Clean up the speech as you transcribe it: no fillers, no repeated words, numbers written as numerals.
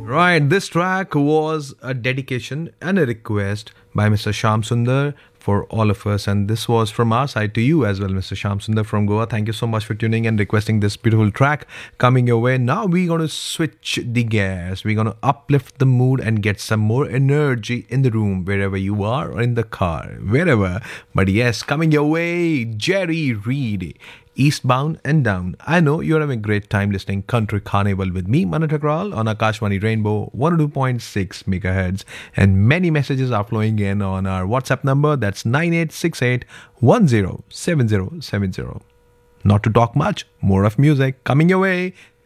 Right, this track was a dedication and a request by Mr. Sham Sundar for all of us, and this was from our side to you as well, Mr. Sham Sundar from Goa. Thank you so much for tuning and requesting this beautiful track coming your way. Now we're going to switch the gears. We're going to uplift the mood and get some more energy in the room, wherever you are, or in the car, wherever. But yes, coming your way, Jerry Reed. Eastbound and Down. I know you're having a great time listening Country Carnival with me, Manu Thakral, on Akashvani Rainbow 102.6 megahertz. And many messages are flowing in on our WhatsApp number. That's 9868107070. Not to talk much, more of music coming your way.